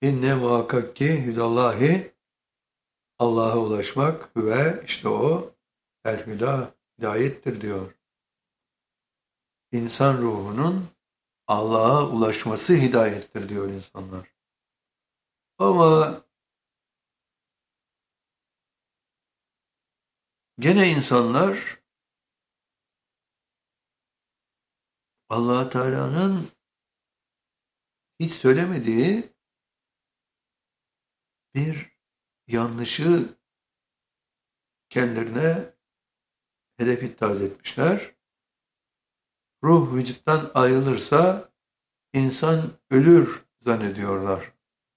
İnne muhakkak ki hüdallahi Allah'a ulaşmak ve işte o el hüda hidayettir diyor. İnsan ruhunun Allah'a ulaşması hidayettir diyor insanlar. Ama gene insanlar Allah Teala'nın hiç söylemediği bir yanlışı kendilerine hedef iddia etmişler. Ruh vücuttan ayrılırsa insan ölür zannediyorlar.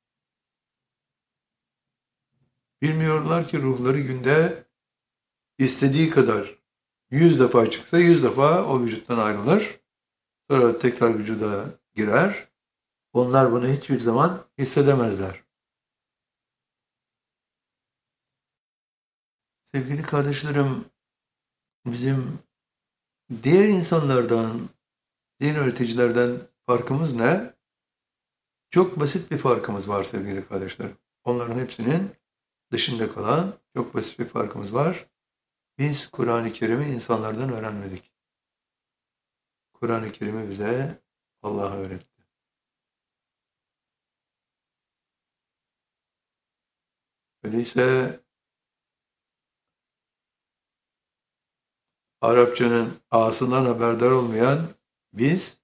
Bilmiyorlar ki ruhları günde istediği kadar 100 defa çıksa 100 defa o vücuttan ayrılır. Sonra tekrar vücuda girer. Onlar bunu hiçbir zaman hissedemezler. Sevgili kardeşlerim, bizim diğer insanlardan, din öğreticilerden farkımız ne? Çok basit bir farkımız var sevgili kardeşlerim. Onların hepsinin dışında kalan çok basit bir farkımız var. Biz Kur'an-ı Kerim'i insanlardan öğrenmedik. Kur'an-ı Kerim'i bize Allah öğretti. Öyleyse Arapçanın ağasından haberdar olmayan biz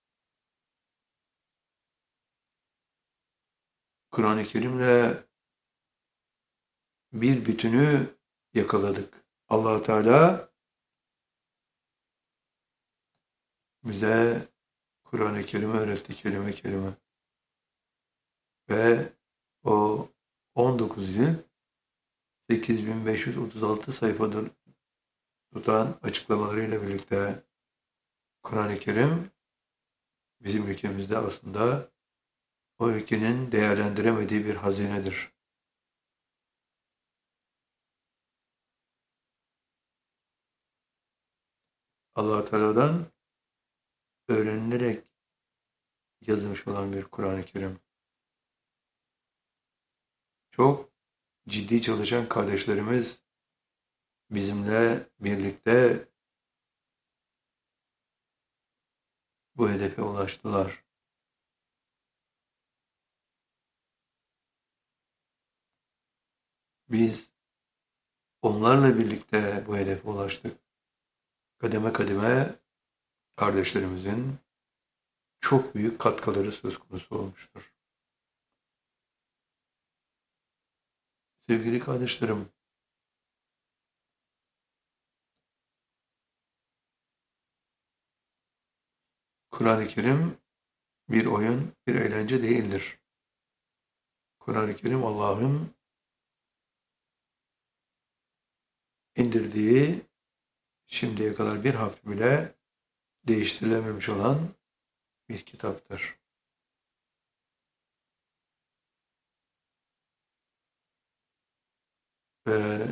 Kur'an-ı Kerim'le bir bütünü yakaladık. Allah Teala bize Kur'an-ı Kerim'i öğretti kelime kelime. Ve o 19 yıl 8536 sayfadır tutan açıklamalarıyla birlikte Kur'an-ı Kerim bizim ülkemizde aslında o ülkenin değerlendiremediği bir hazinedir. Allah Teala'dan öğrenilerek yazılmış olan bir Kur'an-ı Kerim. Çok ciddi çalışan kardeşlerimiz bizimle birlikte bu hedefe ulaştılar. Biz onlarla birlikte bu hedefe ulaştık. Kademe kademe kardeşlerimizin çok büyük katkıları söz konusu olmuştur. Sevgili kardeşlerim, Kur'an-ı Kerim bir oyun, bir eğlence değildir. Kur'an-ı Kerim Allah'ın indirdiği, şimdiye kadar bir harf bile değiştirilememiş olan bir kitaptır. Ve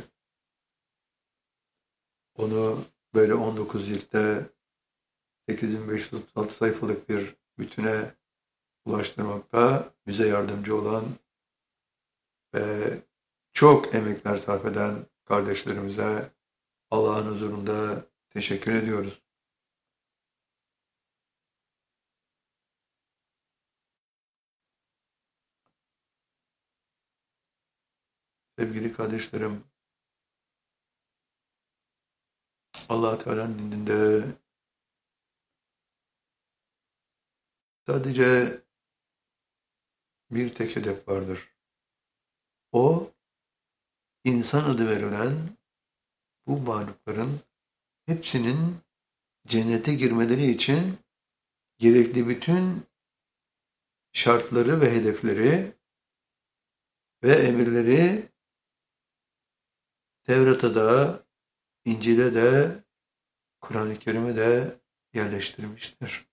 onu böyle 19 ciltte 8536 sayfalık bir bütüne ulaştırmakta bize yardımcı olan ve çok emekler sarf eden kardeşlerimize Allah'ın huzurunda teşekkür ediyoruz. Sevgili kardeşlerim, Allah Teala'nın indinde sadece bir tek hedef vardır. O, insan adı verilen bu varlıkların hepsinin cennete girmeleri için gerekli bütün şartları ve hedefleri ve emirleri Tevrat'a da, İncil'e de, Kur'an-ı Kerim'e de yerleştirmiştir.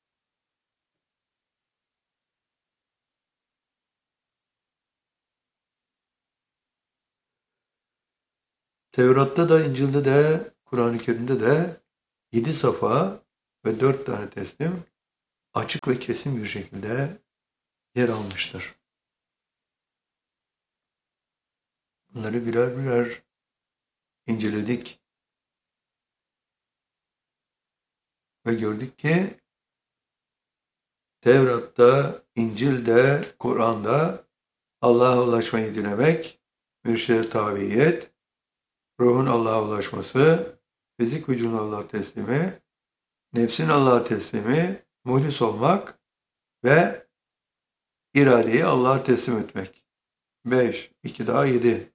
Tevrat'ta da, İncil'de de, Kur'an-ı Kerim'de de 7 safa ve 4 tane teslim açık ve kesin bir şekilde yer almıştır. Bunları birer birer inceledik ve gördük ki Tevrat'ta, İncil'de, Kur'an'da Allah'a ulaşmayı dilemek, mürşide tabiyet, ruhun Allah'a ulaşması, fizik vücudun Allah'a teslimi, nefsin Allah'a teslimi, muhlis olmak ve iradeyi Allah'a teslim etmek. 5, 2 daha 7.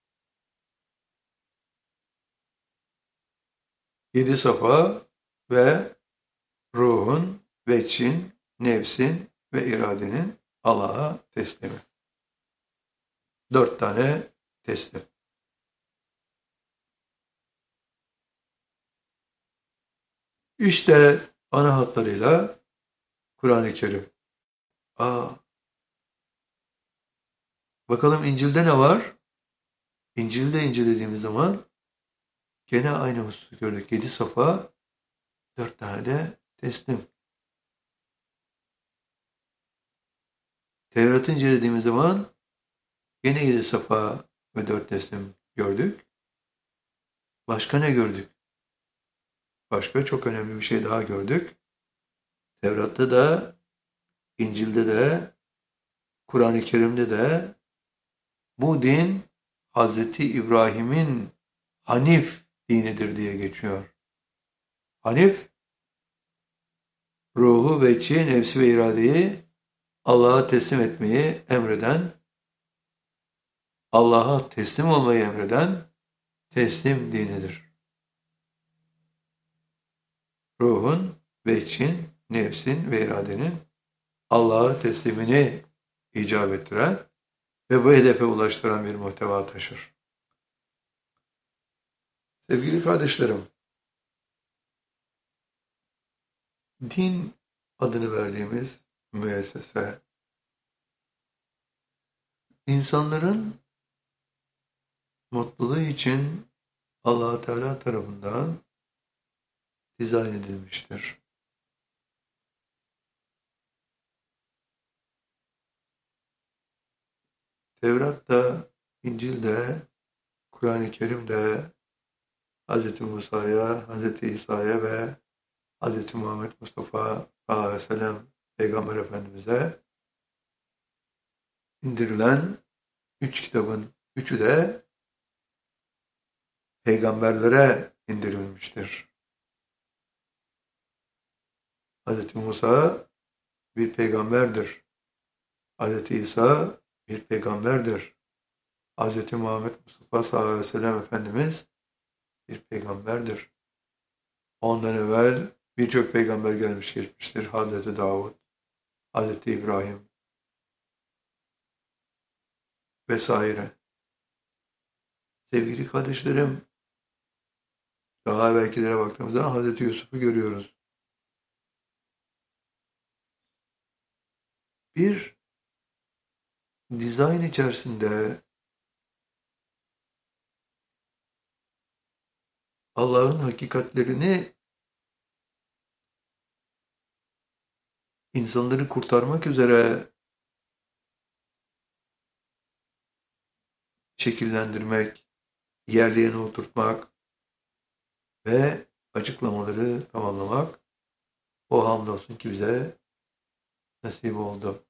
7 safa ve ruhun, veçin, nefsin ve iradenin Allah'a teslimi. 4 tane teslim. İşte ana hatlarıyla Kur'an-ı Kerim. Bakalım İncil'de ne var? İncil'de incelediğimiz zaman gene aynı hususu gördük. 7 safa, 4 tane de teslim. Tevrat'ı incelediğimiz zaman gene 7 safa ve 4 teslim gördük. Başka ne gördük? Başka çok önemli bir şey daha gördük. Tevrat'ta da, İncil'de de, Kur'an-ı Kerim'de de bu din Hazreti İbrahim'in Hanif dinidir diye geçiyor. Hanif, ruhu, veçi, nefsi ve iradeyi Allah'a teslim etmeyi emreden, Allah'a teslim olmayı emreden teslim dinidir. Ruhun, veçin, nefsin ve iradenin Allah'a teslimini icap ettiren ve bu hedefe ulaştıran bir muhteva taşır. Sevgili kardeşlerim, din adını verdiğimiz müessese, insanların mutluluğu için Allah-u Teala tarafından dizayn edilmiştir. Tevrat'ta, İncil'de, Kur'an-ı Kerim'de Hz. Musa'ya, Hz. İsa'ya ve Hz. Muhammed Mustafa sallallahu aleyhi ve sellem Peygamber Efendimiz'e indirilen 3 kitabın 3'ü de peygamberlere indirilmiştir. Hz. Musa bir peygamberdir. Hz. İsa bir peygamberdir. Hz. Muhammed Mustafa sallallahu aleyhi ve sellem Efendimiz bir peygamberdir. Ondan evvel birçok peygamber gelmiş geçmiştir. Hz. Davud, Hz. İbrahim vesaire. Sevgili kardeşlerim, daha evvelkilere baktığımızda Hz. Yusuf'u görüyoruz. Bir dizayn içerisinde Allah'ın hakikatlerini insanları kurtarmak üzere şekillendirmek, yerlerine oturtmak ve açıklamaları tamamlamak o hamdolsun ki bize nasip oldu.